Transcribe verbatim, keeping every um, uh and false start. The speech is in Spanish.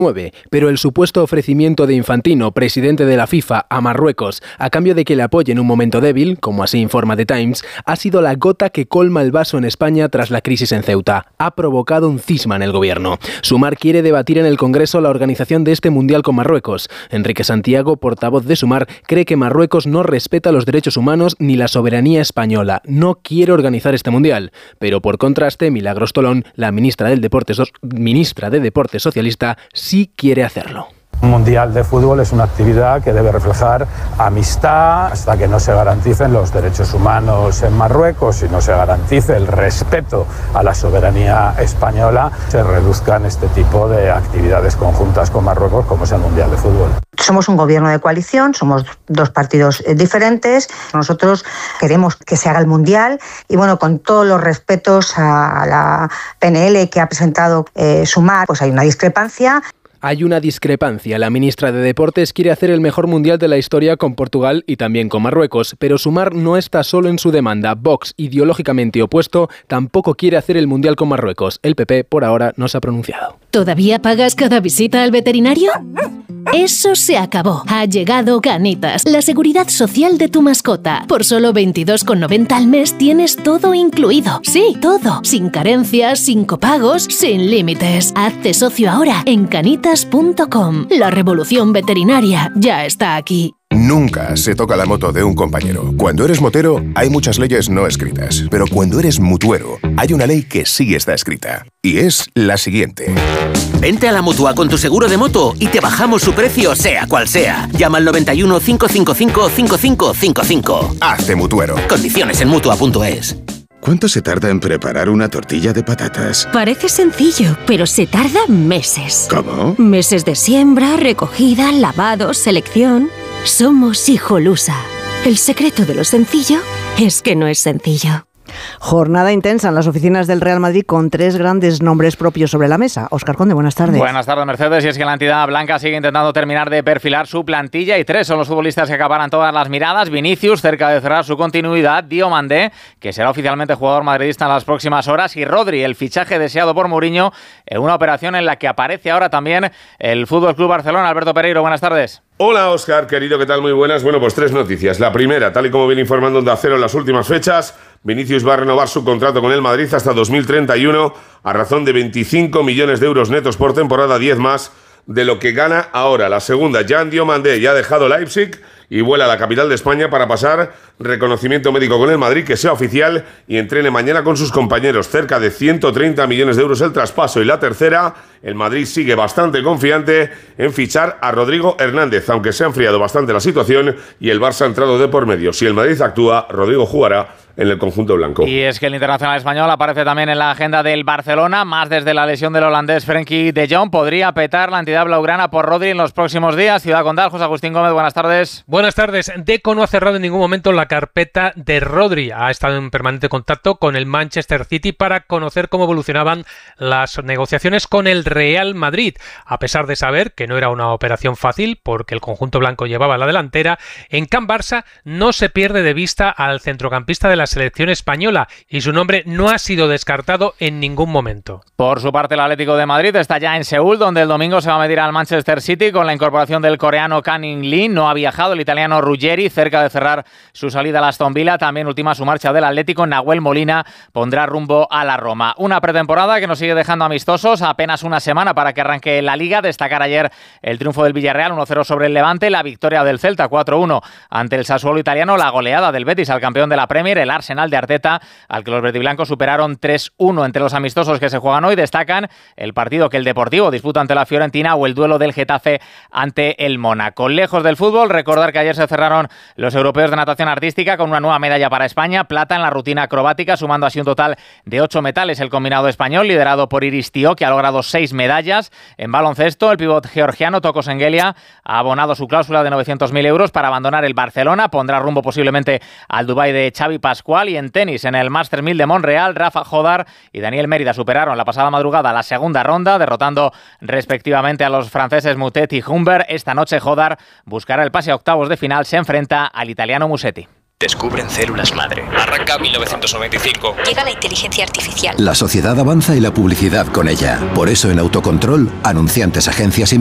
Pero el supuesto ofrecimiento de Infantino, presidente de la FIFA, a Marruecos, a cambio de que le apoye en un momento débil, como así informa The Times, ha sido la gota que colma el vaso en España tras la crisis en Ceuta. Ha provocado un cisma en el gobierno. Sumar quiere debatir en el Congreso la organización de este Mundial con Marruecos. Enrique Santiago, portavoz de Sumar, cree que Marruecos no respeta los derechos humanos ni la soberanía española. No quiere organizar este Mundial. Pero por contraste, Milagros Tolón, la ministra del Deporte, ministra de Deportes socialista, sí quiere hacerlo. Un mundial de fútbol es una actividad que debe reflejar amistad hasta que no se garanticen los derechos humanos en Marruecos y no se garantice el respeto a la soberanía española, se reduzcan este tipo de actividades conjuntas con Marruecos como es el mundial de fútbol. Somos un gobierno de coalición, somos dos partidos diferentes. Nosotros queremos que se haga el mundial y bueno, con todos los respetos a la P N L que ha presentado eh, Sumar, pues hay una discrepancia. Hay una discrepancia. La ministra de Deportes quiere hacer el mejor mundial de la historia con Portugal y también con Marruecos, pero Sumar no está solo en su demanda. Vox, ideológicamente opuesto, tampoco quiere hacer el mundial con Marruecos. El P P, por ahora, no se ha pronunciado. ¿Todavía pagas cada visita al veterinario? Eso se acabó. Ha llegado Canitas, la seguridad social de tu mascota. Por solo veintidós con noventa al mes tienes todo incluido. Sí, todo. Sin carencias, sin copagos, sin límites. Hazte socio ahora en canitas punto com. La revolución veterinaria ya está aquí. Nunca se toca la moto de un compañero. Cuando eres motero, hay muchas leyes no escritas. Pero cuando eres mutuero, hay una ley que sí está escrita. Y es la siguiente. Vente a la Mutua con tu seguro de moto y te bajamos su precio sea cual sea. Llama al noventa y uno, cinco cinco cinco, cinco cinco cinco cinco. Hazte mutuero. Condiciones en mutua punto es. ¿Cuánto se tarda en preparar una tortilla de patatas? Parece sencillo, pero se tarda meses. ¿Cómo? Meses de siembra, recogida, lavado, selección. Somos Hijolusa. El secreto de lo sencillo es que no es sencillo. Jornada intensa en las oficinas del Real Madrid con tres grandes nombres propios sobre la mesa. Óscar Conde, buenas tardes. Buenas tardes, Mercedes. Y es que la entidad blanca sigue intentando terminar de perfilar su plantilla y tres son los futbolistas que acaparan todas las miradas. Vinicius, cerca de cerrar su continuidad. Diomandé, que será oficialmente jugador madridista en las próximas horas. Y Rodri, el fichaje deseado por Mourinho en una operación en la que aparece ahora también el F C Barcelona. Alberto Pereiro, buenas tardes. Hola, Óscar, querido, ¿qué tal? Muy buenas. Bueno, pues tres noticias. La primera, tal y como viene informando Onda Cero en las últimas fechas, Vinicius va a renovar su contrato con el Madrid hasta dos mil treinta y uno a razón de veinticinco millones de euros netos por temporada, diez más de lo que gana ahora. La segunda, Jan Diomandé ya ha dejado Leipzig y vuela a la capital de España para pasar reconocimiento médico con el Madrid, que sea oficial y entrene mañana con sus compañeros. Cerca de ciento treinta millones de euros el traspaso. Y la tercera, el Madrid sigue bastante confiante en fichar a Rodrigo Hernández, aunque se ha enfriado bastante la situación y el Barça ha entrado de por medio. Si el Madrid actúa, Rodrigo jugará en el conjunto blanco. Y es que el internacional español aparece también en la agenda del Barcelona, más desde la lesión del holandés Frenkie de Jong. Podría petar la entidad blaugrana por Rodri en los próximos días. Ciudad Condal, José Agustín Gómez, buenas tardes. Buenas tardes. Deco no ha cerrado en ningún momento la carpeta de Rodri. Ha estado en permanente contacto con el Manchester City para conocer cómo evolucionaban las negociaciones con el Real Madrid. A pesar de saber que no era una operación fácil porque el conjunto blanco llevaba la delantera, en Can Barça no se pierde de vista al centrocampista de la selección española y su nombre no ha sido descartado en ningún momento. Por su parte, el Atlético de Madrid está ya en Seúl, donde el domingo se va a medir al Manchester City con la incorporación del coreano Kang-in Lee. No ha viajado el italiano Ruggeri, cerca de cerrar su salida al Aston Villa. También última su marcha del Atlético. Nahuel Molina pondrá rumbo a la Roma. Una pretemporada que nos sigue dejando amistosos. Apenas una semana para que arranque la Liga. Destacar ayer el triunfo del Villarreal uno cero sobre el Levante, la victoria del Celta cuatro uno ante el Sassuolo italiano, la goleada del Betis al campeón de la Premier, el Arsenal de Arteta, al que los verdiblancos superaron tres uno. Entre los amistosos que se juegan hoy destacan el partido que el Deportivo disputa ante la Fiorentina o el duelo del Getafe ante el Mónaco. Lejos del fútbol, recordar que ayer se cerraron los europeos de natación artística con una nueva medalla para España, plata en la rutina acrobática, sumando así un total de ocho metales. El combinado español, liderado por Iris Tío, que ha logrado seis medallas. En baloncesto, el pívot georgiano Toko Sengelia ha abonado su cláusula de novecientos mil euros para abandonar el Barcelona, pondrá rumbo posiblemente al Dubái de Xavi Pascual. Y en tenis, en el Masters mil de Montreal, Rafa Jodar y Daniel Mérida superaron la pasada madrugada la segunda ronda, derrotando respectivamente a los franceses Mutet y Humbert. Esta noche Jodar buscará el pase a octavos de final, se enfrenta al italiano Musetti. Descubren células madre. Arranca mil novecientos noventa y cinco. Llega la inteligencia artificial. La sociedad avanza y la publicidad con ella. Por eso en Autocontrol, anunciantes, agencias y